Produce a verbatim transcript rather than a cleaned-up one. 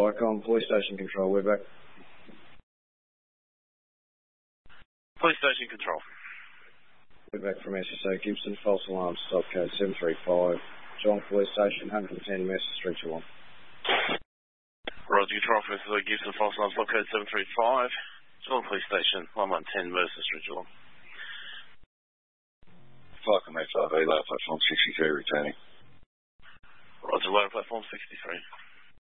Vicom, Police Station Control, we're back. Police Station Control. We're back from S S O Gibson, false alarm, stop code seven three five. Geelong Police Station, one hundred ten Mercer Street, Geelong. Roger, control for S S O Gibson, false alarm, stop code seven three five. Geelong Police Station, one one ten Mercer Street, Geelong. Falcon X R V, lower platform sixty-three, returning. Roger, lower platform sixty-three.